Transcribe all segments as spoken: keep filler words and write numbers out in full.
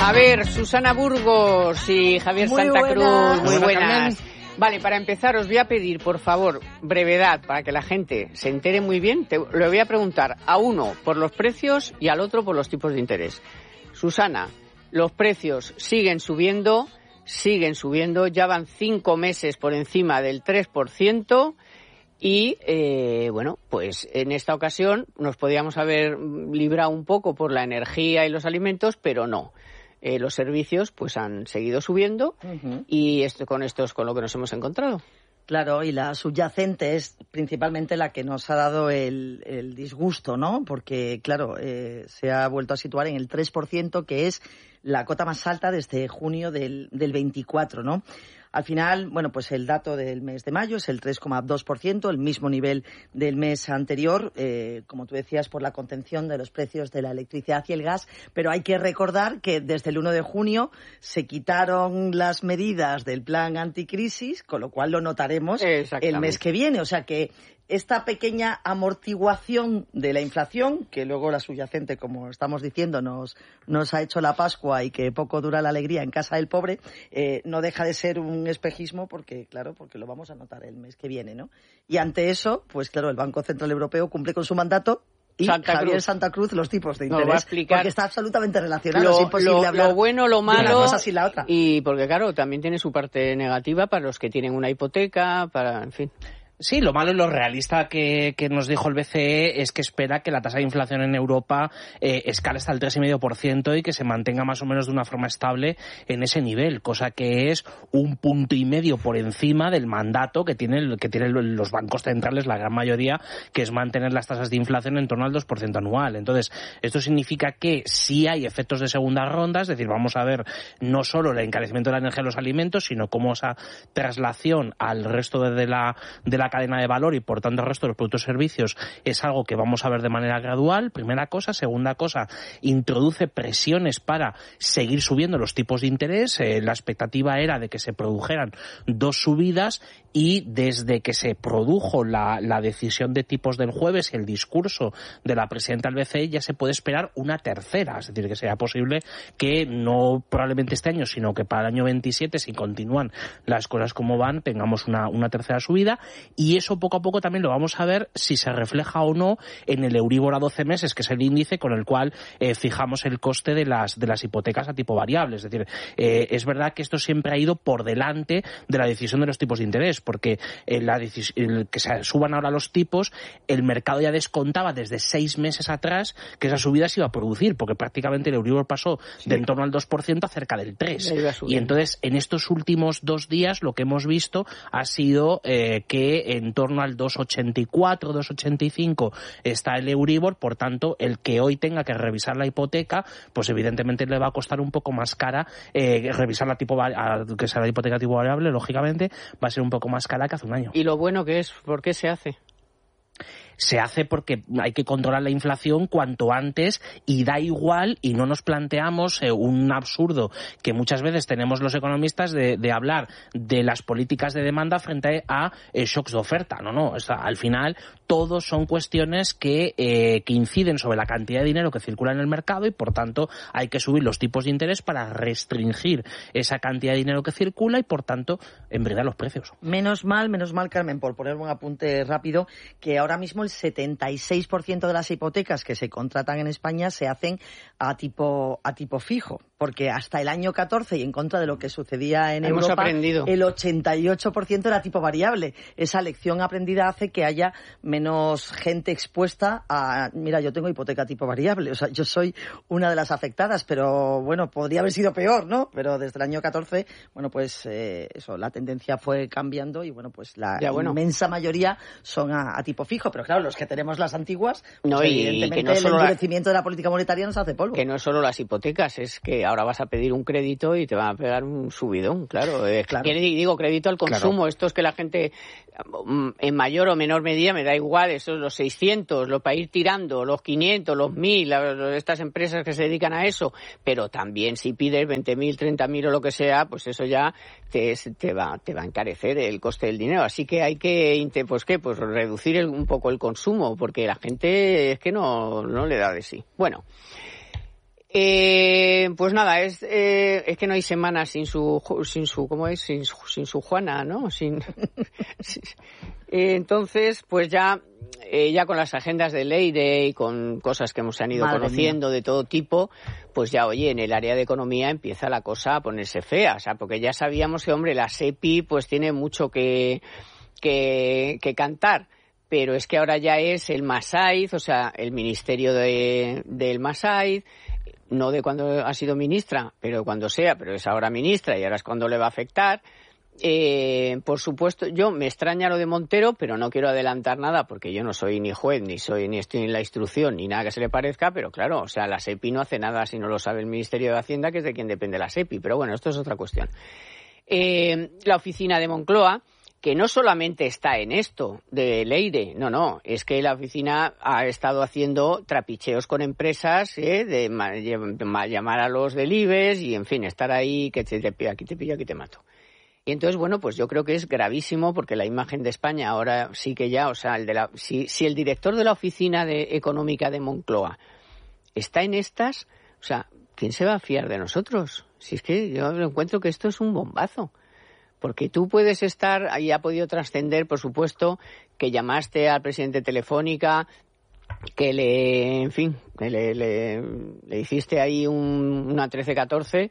A ver, Susana Burgos y Javier Muy Santa buenas. Cruz, muy buenas. Vale, para empezar os voy a pedir, por favor, brevedad, para que la gente se entere muy bien. Te, le voy a preguntar a uno por los precios y al otro por los tipos de interés. Susana, los precios siguen subiendo, siguen subiendo, ya van cinco meses por encima del tres por ciento y, eh, bueno, pues en esta ocasión nos podíamos haber librado un poco por la energía y los alimentos, pero no. Eh, los servicios pues han seguido subiendo uh-huh. y esto, con esto es con lo que nos hemos encontrado. Claro, y la subyacente es principalmente la que nos ha dado el, el disgusto, ¿no? Porque, claro, eh, se ha vuelto a situar en el tres por ciento, que es la cota más alta desde junio del, del veinticuatro, ¿no? Al final, bueno, pues el dato del mes de mayo es el tres coma dos por ciento, el mismo nivel del mes anterior, eh, como tú decías, por la contención de los precios de la electricidad y el gas, pero hay que recordar que desde el uno de junio se quitaron las medidas del plan anticrisis, con lo cual lo notaremos el mes que viene, o sea que esta pequeña amortiguación de la inflación, que luego la subyacente, como estamos diciendo, nos, nos ha hecho la Pascua y que poco dura la alegría en casa del pobre, eh, no deja de ser un espejismo porque, claro, porque lo vamos a notar el mes que viene, ¿no? Y ante eso, pues claro, el Banco Central Europeo cumple con su mandato y Santa Javier Cruz. Santa Cruz los tipos de interés, no, va a explicar porque está absolutamente relacionado, lo, es imposible lo, hablar lo bueno, lo malo, de una cosa sin la otra. Y porque, claro, también tiene su parte negativa para los que tienen una hipoteca, para, en fin... Sí, lo malo y lo realista que, que nos dijo el B C E es que espera que la tasa de inflación en Europa eh, escale hasta el tres coma cinco por ciento y que se mantenga más o menos de una forma estable en ese nivel, cosa que es un punto y medio por encima del mandato que tienen que tienen los bancos centrales, la gran mayoría, que es mantener las tasas de inflación en torno al dos por ciento anual. Entonces, esto significa que sí hay efectos de segunda ronda, es decir, vamos a ver no solo el encarecimiento de la energía y los alimentos, sino cómo esa traslación al resto de la, de la cadena de valor y por tanto el resto de los productos y servicios es algo que vamos a ver de manera gradual, primera cosa. Segunda cosa, introduce presiones para seguir subiendo los tipos de interés. Eh, la expectativa era de que se produjeran dos subidas y desde que se produjo la, la decisión de tipos del jueves y el discurso de la presidenta del B C E ya se puede esperar una tercera, es decir, que sea posible que no probablemente este año, sino que para el año veintisiete, si continúan las cosas como van, tengamos una, una tercera subida. Y eso poco a poco también lo vamos a ver si se refleja o no en el Euribor a doce meses, que es el índice con el cual eh, fijamos el coste de las de las hipotecas a tipo variable. Es decir, eh, es verdad que esto siempre ha ido por delante de la decisión de los tipos de interés, porque eh, la decis- el que se suban ahora los tipos, el mercado ya descontaba desde seis meses atrás que esa subida se iba a producir, porque prácticamente el Euribor pasó sí. de en torno al dos por ciento a cerca del tres por ciento. Y entonces, en estos últimos dos días, lo que hemos visto ha sido eh, que en torno al dos coma ochenta y cuatro, dos coma ochenta y cinco está el Euribor, por tanto, el que hoy tenga que revisar la hipoteca, pues evidentemente le va a costar un poco más cara eh, revisar la tipo que sea la hipoteca tipo variable, lógicamente va a ser un poco más cara que hace un año. ¿Y lo bueno que es? ¿Por qué se hace? Se hace porque hay que controlar la inflación cuanto antes y da igual, y no nos planteamos eh, un absurdo que muchas veces tenemos los economistas de, de hablar de las políticas de demanda frente a eh, shocks de oferta. No, no, o sea, al final todos son cuestiones que, eh, que inciden sobre la cantidad de dinero que circula en el mercado y por tanto hay que subir los tipos de interés para restringir esa cantidad de dinero que circula y por tanto embridar los precios. Menos mal, menos mal, Carmen, por poner un apunte rápido, que ahora mismo el setenta y seis por ciento de las hipotecas que se contratan en España se hacen a tipo a tipo fijo, porque hasta el año catorce y en contra de lo que sucedía en Hemos Europa, aprendido. el ochenta y ocho por ciento era tipo variable. Esa lección aprendida hace que haya menos gente expuesta a, mira, yo tengo hipoteca tipo variable, o sea, yo soy una de las afectadas, pero bueno, podría haber sido peor, ¿no? Pero desde el año catorce, bueno, pues eh, eso, la tendencia fue cambiando y bueno, pues la ya, bueno. inmensa mayoría son a, a tipo fijo, pero claro, los que tenemos las antiguas, pues no, y evidentemente que no el solo endurecimiento la... de la política monetaria nos hace polvo. Que no es solo las hipotecas, es que ahora vas a pedir un crédito y te van a pegar un subidón, claro. Eh, claro. Digo, crédito al consumo, claro. Esto es que la gente, en mayor o menor medida, me da igual, esos los seiscientos, los para ir tirando, los quinientos, los mil, estas empresas que se dedican a eso, pero también si pides veinte mil, treinta mil o lo que sea, pues eso ya te, te, va, te va a encarecer el coste del dinero. Así que hay que, pues qué, pues reducir el, un poco el consumo, porque la gente es que no, no le da de sí. Bueno, Eh, pues nada, es eh, es que no hay semana sin su sin su ¿cómo es? Sin, sin su Juana, ¿no? Sin, sin eh, entonces, pues ya eh, ya con las agendas de Leire y con cosas que hemos han ido Madre conociendo mía. de todo tipo, pues ya, oye, en el área de economía empieza la cosa a ponerse fea, o sea, porque ya sabíamos que, hombre, la SEPI pues tiene mucho que que, que cantar. Pero es que ahora ya es el Massaid, o sea, el ministerio de, del Massaid, no de cuando ha sido ministra, pero cuando sea, pero es ahora ministra y ahora es cuando le va a afectar. Eh, por supuesto, yo me extraña lo de Montero, pero no quiero adelantar nada porque yo no soy ni juez, ni soy ni estoy en la instrucción, ni nada que se le parezca, pero claro, o sea, la SEPI no hace nada si no lo sabe el Ministerio de Hacienda, que es de quien depende la SEPI, pero bueno, esto es otra cuestión. Eh, la oficina de Moncloa, que no solamente está en esto de Leire, no, no, es que la oficina ha estado haciendo trapicheos con empresas, ¿eh? de, de, de llamar a los del IBEX y, en fin, estar ahí, que te, te, aquí te pillo, aquí te mato. Y entonces, bueno, pues yo creo que es gravísimo porque la imagen de España ahora sí que ya, o sea, el de la, si, si el director de la oficina de, económica de Moncloa está en estas, o sea, ¿quién se va a fiar de nosotros? Si es que yo encuentro que esto es un bombazo. Porque tú puedes estar, ahí ha podido trascender, por supuesto, que llamaste al presidente Telefónica, que le, en fin, que le, le, le hiciste ahí un, una trece catorce,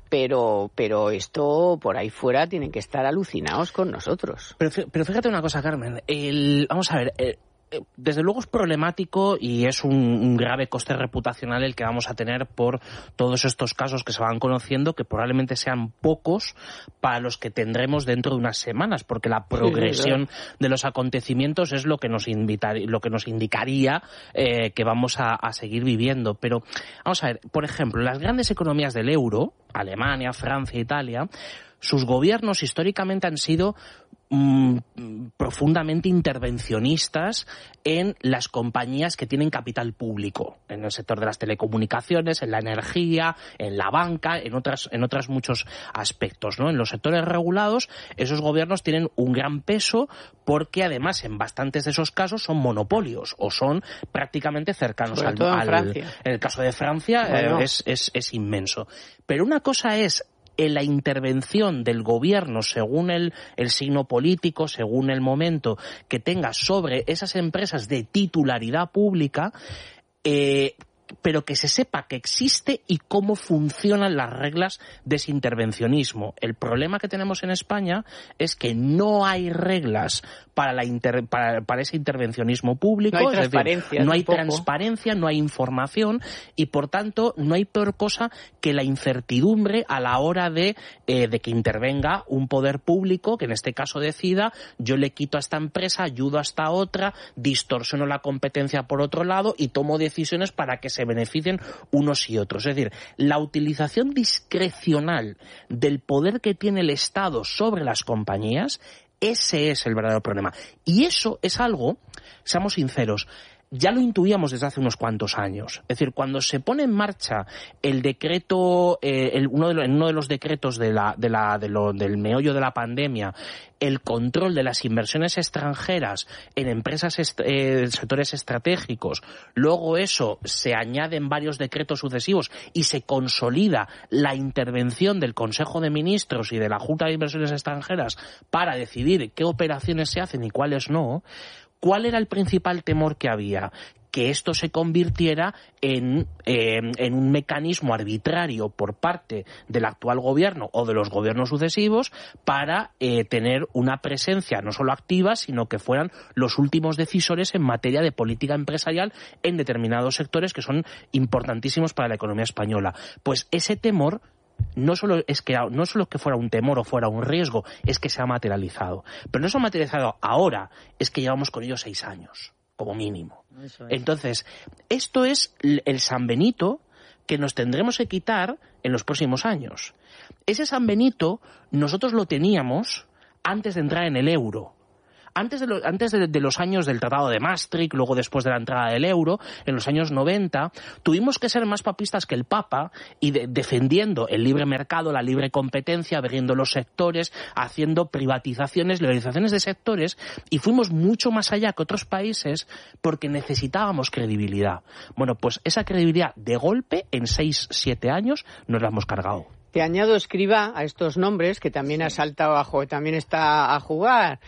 pero pero esto por ahí fuera tienen que estar alucinados con nosotros. Pero, pero fíjate una cosa, Carmen, el, vamos a ver... El... Desde luego es problemático y es un, un grave coste reputacional el que vamos a tener por todos estos casos que se van conociendo, que probablemente sean pocos para los que tendremos dentro de unas semanas, porque la progresión sí, de los acontecimientos es lo que nos invitar, lo que nos indicaría eh, que vamos a, a seguir viviendo. Pero vamos a ver, por ejemplo, las grandes economías del euro, Alemania, Francia, Italia, sus gobiernos históricamente han sido mm, profundamente intervencionistas en las compañías que tienen capital público, en el sector de las telecomunicaciones, en la energía, en la banca, en otras, en otros muchos aspectos, ¿no? En los sectores regulados, esos gobiernos tienen un gran peso porque además en bastantes de esos casos son monopolios o son prácticamente cercanos al, al en el caso de Francia bueno. eh, es, es, es inmenso. Pero una cosa es en la intervención del gobierno según el, el signo político, según el momento que tenga sobre esas empresas de titularidad pública, eh, pero que se sepa que existe y cómo funcionan las reglas de ese intervencionismo. El problema que tenemos en España es que no hay reglas para, la inter, para, para ese intervencionismo público. No hay transparencia. Decir, no hay transparencia, no hay información y, por tanto, no hay peor cosa que la incertidumbre a la hora de, eh, de que intervenga un poder público que, en este caso, decida yo le quito a esta empresa, ayudo a esta otra, distorsiono la competencia por otro lado y tomo decisiones para que se se beneficien unos y otros. Es decir, la utilización discrecional del poder que tiene el Estado sobre las compañías, ese es el verdadero problema. Y eso es algo, seamos sinceros, ya lo intuíamos desde hace unos cuantos años. Es decir, cuando se pone en marcha el decreto, eh, el, uno, de los, uno de los decretos de la, de la, de lo, del meollo de la pandemia, el control de las inversiones extranjeras en empresas, est- eh, sectores estratégicos, luego eso se añade en varios decretos sucesivos y se consolida la intervención del Consejo de Ministros y de la Junta de Inversiones Extranjeras para decidir qué operaciones se hacen y cuáles no. ¿Cuál era el principal temor que había? Que esto se convirtiera en, eh, en un mecanismo arbitrario por parte del actual gobierno o de los gobiernos sucesivos para eh, tener una presencia no solo activa, sino que fueran los últimos decisores en materia de política empresarial en determinados sectores que son importantísimos para la economía española. Pues ese temor no solo es que no solo que fuera un temor o fuera un riesgo, es que se ha materializado. Pero no se ha materializado ahora, es que llevamos con ello seis años, como mínimo. Eso es. Entonces, esto es el San Benito que nos tendremos que quitar en los próximos años. Ese San Benito nosotros lo teníamos antes de entrar en el euro. antes de, lo, antes de, de los años del Tratado de Maastricht, luego después de la entrada del euro, en los años noventa, tuvimos que ser más papistas que el Papa y de, defendiendo el libre mercado, la libre competencia, abriendo los sectores, haciendo privatizaciones, liberalizaciones de sectores, y fuimos mucho más allá que otros países porque necesitábamos credibilidad. Bueno, pues esa credibilidad de golpe en seis, siete años nos la hemos cargado. Te añado Escrivá a estos nombres, que también ha saltado abajo, también está a jugar.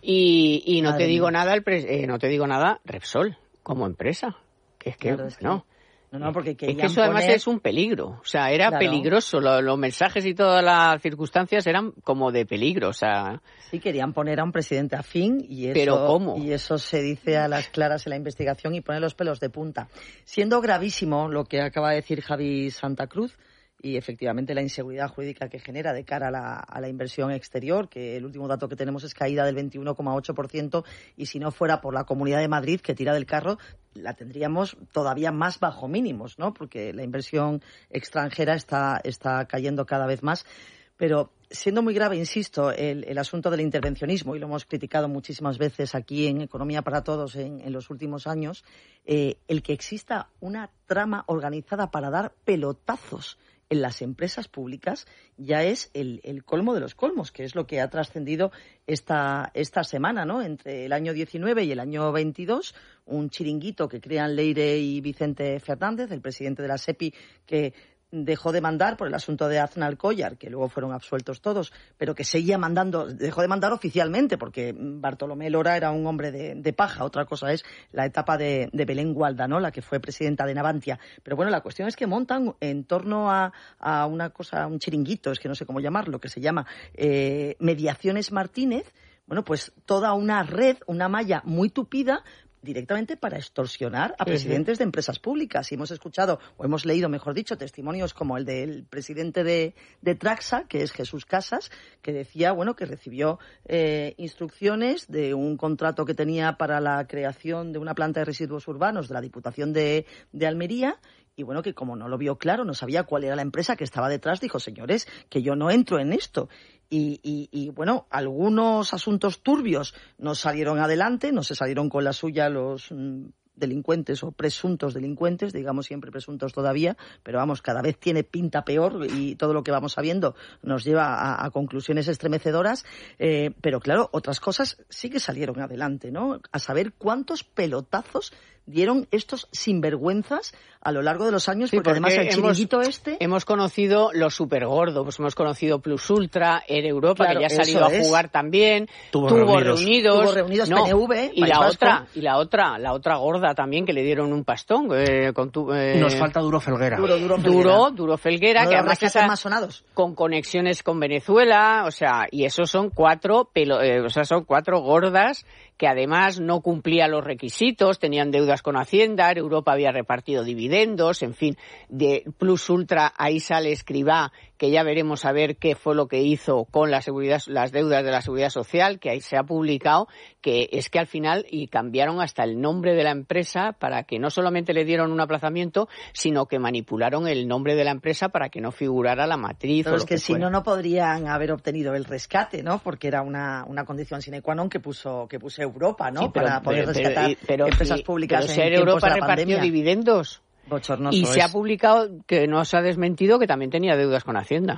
Y, y no Madre te digo mía. nada, el pre, eh, no te digo nada, Repsol, como empresa. Que es que, claro, es que no. No, no, porque es que eso además poner... es un peligro. O sea, era claro. peligroso. Los, los mensajes y todas las circunstancias eran como de peligro. O sea... Sí, querían poner a un presidente afín y eso, ¿Pero cómo? y eso se dice a las claras en la investigación y pone los pelos de punta. Siendo gravísimo lo que acaba de decir Javi Santa Cruz, y efectivamente la inseguridad jurídica que genera de cara a la, a la inversión exterior, que el último dato que tenemos es caída del veintiuno coma ocho por ciento, y si no fuera por la Comunidad de Madrid, que tira del carro, la tendríamos todavía más bajo mínimos, ¿no? Porque la inversión extranjera está, está cayendo cada vez más. Pero siendo muy grave, insisto, el, el asunto del intervencionismo, y lo hemos criticado muchísimas veces aquí en Economía para Todos en, en los últimos años, eh, el que exista una trama organizada para dar pelotazos en las empresas públicas ya es el, el colmo de los colmos, que es lo que ha trascendido esta, esta semana, ¿no? Entre el año diecinueve y el año veintidós, un chiringuito que crean Leire y Vicente Fernández, el presidente de la SEPI, que dejó de mandar por el asunto de Aznar Collar, que luego fueron absueltos todos, pero que seguía mandando, dejó de mandar oficialmente, porque Bartolomé Lora era un hombre de, de paja. Otra cosa es la etapa de, de Belén Gualda, ¿no? La que fue presidenta de Navantia. Pero bueno, la cuestión es que montan en torno a, a una cosa, un chiringuito, es que no sé cómo llamarlo, que se llama eh, Mediaciones Martínez, bueno, pues toda una red, una malla muy tupida, directamente para extorsionar a presidentes de empresas públicas. Y hemos escuchado, o hemos leído, mejor dicho, testimonios como el del presidente de, de Traxa, que es Jesús Casas, que decía, bueno, que recibió eh, instrucciones de un contrato que tenía para la creación de una planta de residuos urbanos de la Diputación de, de Almería, y bueno, que como no lo vio claro, no sabía cuál era la empresa que estaba detrás, dijo, señores, que yo no entro en esto. Y, y, y bueno, algunos asuntos turbios no salieron adelante, no se salieron con la suya los mm, delincuentes o presuntos delincuentes, digamos siempre presuntos todavía, pero vamos, cada vez tiene pinta peor y todo lo que vamos sabiendo nos lleva a, a conclusiones estremecedoras, eh, pero claro, otras cosas sí que salieron adelante, ¿no? A saber cuántos pelotazos dieron estos sinvergüenzas a lo largo de los años, sí, porque, porque además el chiringuito hemos, este... Hemos conocido los supergordos, pues hemos conocido Plus Ultra, Air Europa, claro, que ya ha salido a jugar también, tuvo, tuvo reunidos, reunidos, tuvo reunidos no, P N V, y la Vasco. otra, y la otra, la otra gorda también, que le dieron un pastón. Eh, con tu, eh, Nos falta Duro Felguera. Duro, Duro Felguera. Duro, Duro Felguera, que además está más sonados. Con conexiones con Venezuela, o sea, y esos son cuatro, pelo, eh, o sea, son cuatro gordas que además no cumplían los requisitos, tenían deudas con Hacienda, Europa había repartido dividendos, en fin, de Plus Ultra, ahí sale Escrivá, que ya veremos a ver qué fue lo que hizo con la seguridad, las deudas de la Seguridad Social, que ahí se ha publicado, que es que al final y cambiaron hasta el nombre de la empresa para que no solamente le dieron un aplazamiento, sino que manipularon el nombre de la empresa para que no figurara la matriz. Pero o es lo que, que si fuera. no, no podrían haber obtenido el rescate, ¿no? Porque era una, una condición sine qua non que puso, que puso Europa, ¿no? Sí, pero, para poder pero, rescatar pero, pero, empresas sí, públicas pero en ser tiempos Europa de la repartió pandemia. dividendos. Bochornoso y se es. ha publicado, que no se ha desmentido, que también tenía deudas con Hacienda.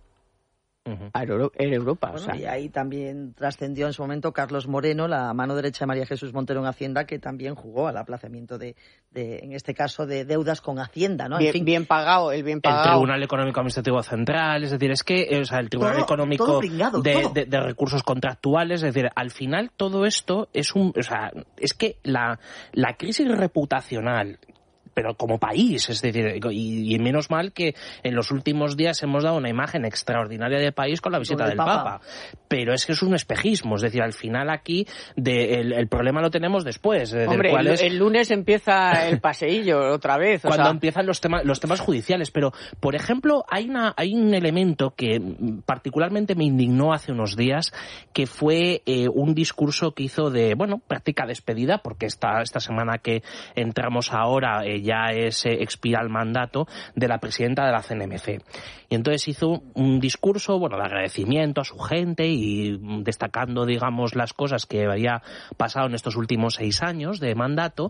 Uh-huh. Air Europa. Bueno, o sea. Y ahí también trascendió en su momento Carlos Moreno, la mano derecha de María Jesús Montero en Hacienda, que también jugó al aplazamiento de, de en este caso, de deudas con Hacienda, ¿no? En bien, fin, bien pagado, el bien pagado. El Tribunal Económico Administrativo Central, es decir, es que o sea, el Tribunal todo, Económico todo pringado, de, todo. De, de Recursos Contractuales, es decir, al final todo esto es un, o sea, es que la, la crisis reputacional, pero como país, es decir, y, y menos mal que en los últimos días hemos dado una imagen extraordinaria de país con la visita del Papa. Papa, pero es que es un espejismo, es decir, al final aquí de, el, el problema lo tenemos después. Hombre, del cual el, es, el lunes empieza el paseillo otra vez. O cuando sea... empiezan los temas, los temas judiciales, pero, por ejemplo, hay, una, hay un elemento que particularmente me indignó hace unos días, que fue eh, un discurso que hizo de, bueno, práctica despedida, porque esta, esta semana que entramos ahora eh, ya es eh, expira el mandato de la presidenta de la C N M C. Y entonces hizo un discurso, bueno, de agradecimiento a su gente y destacando, digamos, las cosas que había pasado en estos últimos seis años de mandato.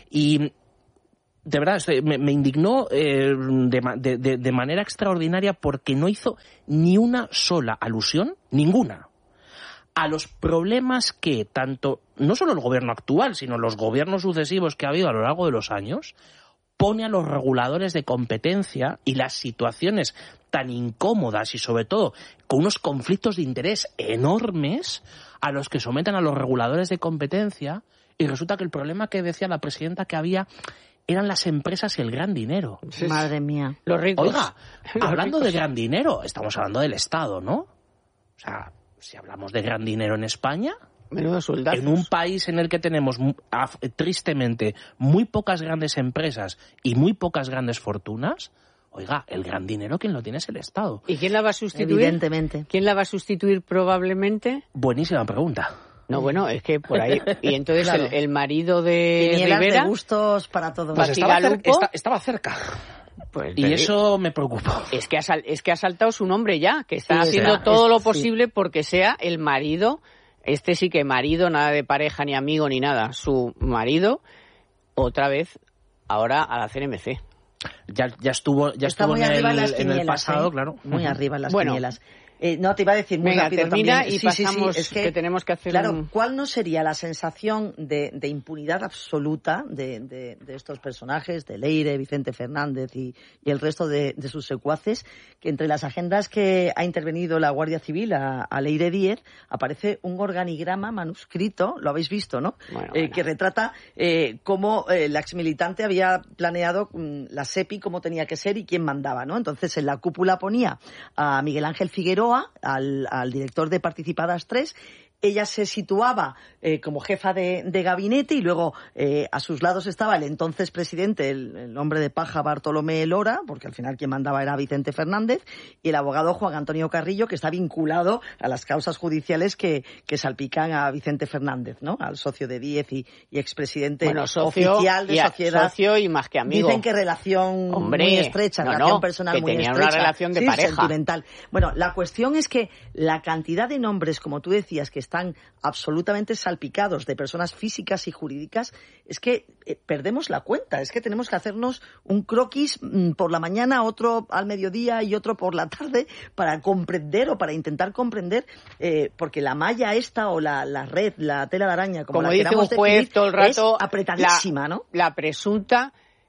Y de verdad, me, me indignó eh, de, de, de manera extraordinaria porque no hizo ni una sola alusión, ninguna, a los problemas que tanto, no solo el gobierno actual, sino los gobiernos sucesivos que ha habido a lo largo de los años, pone a los reguladores de competencia y las situaciones tan incómodas y sobre todo con unos conflictos de interés enormes a los que someten a los reguladores de competencia, y resulta que el problema que decía la presidenta que había eran las empresas y el gran dinero. Sí. Madre mía. Los ricos. Oiga, los hablando ricos. de gran dinero, estamos hablando del Estado, ¿no? O sea, si hablamos de gran dinero en España, Menudo soldazos. en un país en el que tenemos, tristemente, muy pocas grandes empresas y muy pocas grandes fortunas, oiga, el gran dinero, ¿quién lo tiene? Es el Estado. ¿Y quién la va a sustituir? Evidentemente. ¿Quién la va a sustituir probablemente? Buenísima pregunta. No, bueno, es que por ahí... Y entonces Claro. el, el marido de Quinielas Rivera... de gustos para todos. Pues estaba, cer- Bastigalupo. esta- estaba cerca. Pues, Y pero- eso me preocupó. Es que, ha sal- es que ha saltado su nombre ya, que está Sí, haciendo o sea, todo es- lo sí. posible porque sea el marido, este sí que marido, nada de pareja ni amigo ni nada, su marido, otra vez, ahora a la C N M C. Ya, ya estuvo, ya Está estuvo muy en arriba el, en las en quinielas, el pasado, ¿eh? claro. Muy arriba en las Bueno. quinielas. Eh, no, te iba a decir muy Venga, rápido termina también. y Sí, sí, sí, pasamos, es que, que tenemos que hacer Claro, un- ¿cuál no sería la sensación de, de impunidad absoluta de, de, de estos personajes, de Leire, Vicente Fernández y, y el resto de, de sus secuaces, que entre las agendas que ha intervenido la Guardia Civil a, a Leire Díez aparece un organigrama manuscrito, lo habéis visto, ¿no? Bueno, Eh, bueno. que retrata eh, cómo eh, la exmilitante había planeado mm, la SEPI, cómo tenía que ser y quién mandaba, ¿no? Entonces en la cúpula ponía a Miguel Ángel Figueroa, al, al director de Participadas tres. Ella se situaba eh, como jefa de, de gabinete y luego eh, a sus lados estaba el entonces presidente, el, el hombre de paja Bartolomé Lora, porque al final quien mandaba era Vicente Fernández, y el abogado Juan Antonio Carrillo, que está vinculado a las causas judiciales que, que salpican a Vicente Fernández, ¿no? Al socio de Díez y, y expresidente Bueno, socio oficial de y, a- sociedad. socio y más que amigo. Dicen que relación Hombre, muy estrecha, no, relación no, personal que muy tenían estrecha. una relación de Sí, pareja. sentimental. Bueno, la cuestión es que la cantidad de nombres, como tú decías, que están absolutamente salpicados de personas físicas y jurídicas, es que eh, perdemos la cuenta. Es que tenemos que hacernos un croquis mm, por la mañana, otro al mediodía y otro por la tarde para comprender o para intentar comprender, eh, porque la malla esta o la, la red, la tela de araña, como, Como la dice un queramos juez definir, todo el rato, es apretadísima, la, ¿no? la presunta,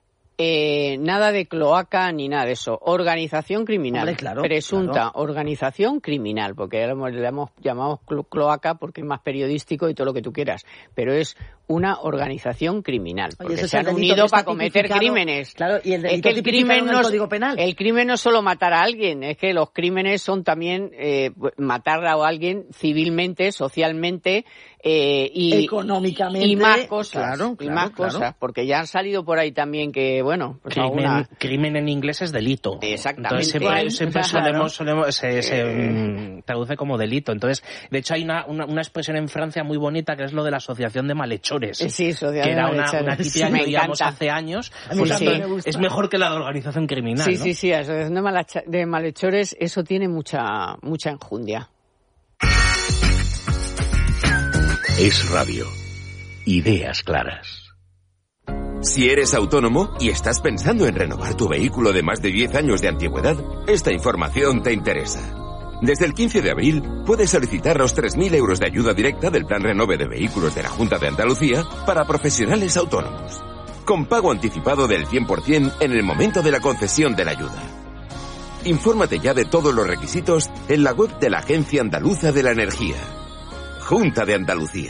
eh, nada de cloaca ni nada de eso. Organización criminal. Hombre, claro, presunta claro. organización criminal, porque ya lo- le hemos llamado clo- cloaca porque es más periodístico y todo lo que tú quieras, pero es una organización criminal, Oye, porque ese es se el han delito unido que está para cometer tipificado. crímenes. Claro, y el es delito que el tipificado crimen en el no es- Código Penal. el crimen no es solo matar a alguien, es que los crímenes son también eh, matar a alguien civilmente, socialmente eh, y Económicamente, y más cosas, claro, y claro, más claro. cosas, porque ya han salido por ahí también que bueno, pues Crimen, alguna- crimen en inglés es delito. Exactamente. Entonces siempre, Bueno, siempre claro. solemos, solemos se, se, Eh. mm, traduce como delito. Entonces, de hecho hay una, una, una expresión en Francia muy bonita que es lo de la asociación de malhechores. Sí, asociación que era de una, malhechores. una típica Sí, que me oíamos encanta. hace años. A mí Pues también sí, me gusta. es mejor que la de organización criminal, Sí, ¿no? sí, sí, asociación de, malacha- de malhechores, eso tiene mucha mucha enjundia. Es radio. Ideas claras. Si eres autónomo y estás pensando en renovar tu vehículo de más de diez años de antigüedad, esta información te interesa. Desde el quince de abril puedes solicitar los tres mil euros de ayuda directa del Plan Renove de Vehículos de la Junta de Andalucía para profesionales autónomos, con pago anticipado del cien por ciento en el momento de la concesión de la ayuda. Infórmate ya de todos los requisitos en la web de la Agencia Andaluza de la Energía. Junta de Andalucía.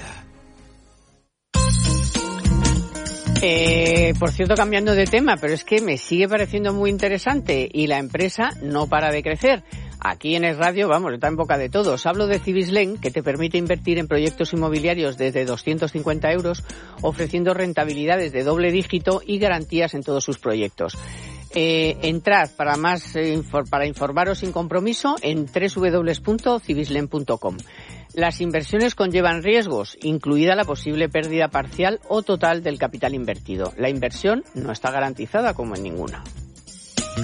Eh, por cierto, cambiando de tema, pero es que me sigue pareciendo muy interesante y la empresa no para de crecer. Aquí en Es Radio, vamos, está en boca de todos. Hablo de Cibislen, que te permite invertir en proyectos inmobiliarios desde doscientos cincuenta euros, ofreciendo rentabilidades de doble dígito y garantías en todos sus proyectos. Eh, entrad para más eh, infor- para informaros sin compromiso en doble u doble u doble u punto cibislen punto com. Las inversiones conllevan riesgos, incluida la posible pérdida parcial o total del capital invertido. La inversión no está garantizada como en ninguna.